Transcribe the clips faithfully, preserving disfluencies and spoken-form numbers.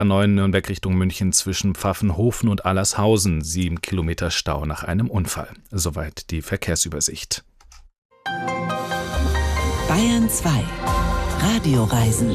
A neun Nürnberg Richtung München zwischen Pfaffenhofen und Allershausen. Sieben Kilometer Stau nach einem Unfall. Soweit die Verkehrsübersicht. Bayern zwei. Radioreisen.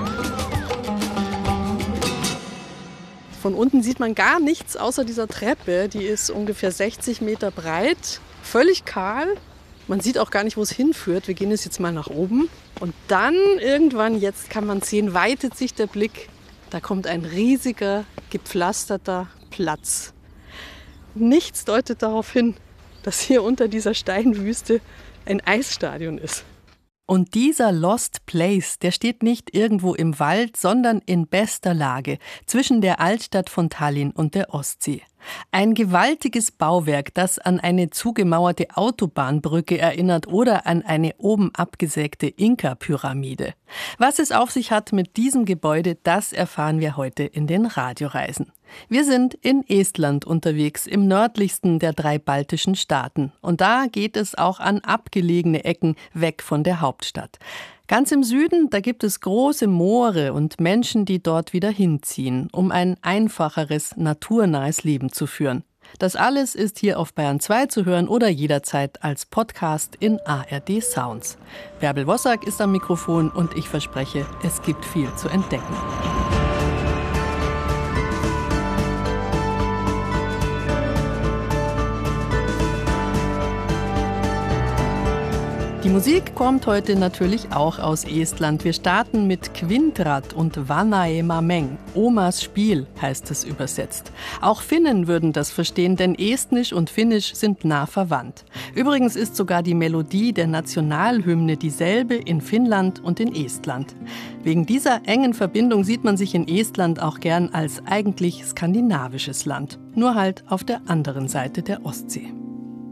Von unten sieht man gar nichts außer dieser Treppe. Die ist ungefähr sechzig Meter breit, völlig kahl. Man sieht auch gar nicht, wo es hinführt. Wir gehen jetzt mal nach oben. Und dann irgendwann, jetzt kann man sehen, weitet sich der Blick. Da kommt ein riesiger, gepflasterter Platz. Nichts deutet darauf hin, dass hier unter dieser Steinwüste ein Eisstadion ist. Und dieser Lost Place, der steht nicht irgendwo im Wald, sondern in bester Lage zwischen der Altstadt von Tallinn und der Ostsee. Ein gewaltiges Bauwerk, das an eine zugemauerte Autobahnbrücke erinnert oder an eine oben abgesägte Inka-Pyramide. Was es auf sich hat mit diesem Gebäude, das erfahren wir heute in den Radioreisen. Wir sind in Estland unterwegs, im nördlichsten der drei baltischen Staaten. Und da geht es auch an abgelegene Ecken weg von der Hauptstadt. Ganz im Süden, da gibt es große Moore und Menschen, die dort wieder hinziehen, um ein einfacheres, naturnahes Leben zu führen. Das alles ist hier auf Bayern zwei zu hören oder jederzeit als Podcast in A R D Sounds. Bärbel Wossack ist am Mikrofon und ich verspreche, es gibt viel zu entdecken. Die Musik kommt heute natürlich auch aus Estland. Wir starten mit Kvintrat und Vanaema Meng. Omas Spiel heißt es übersetzt. Auch Finnen würden das verstehen, denn Estnisch und Finnisch sind nah verwandt. Übrigens ist sogar die Melodie der Nationalhymne dieselbe in Finnland und in Estland. Wegen dieser engen Verbindung sieht man sich in Estland auch gern als eigentlich skandinavisches Land. Nur halt auf der anderen Seite der Ostsee.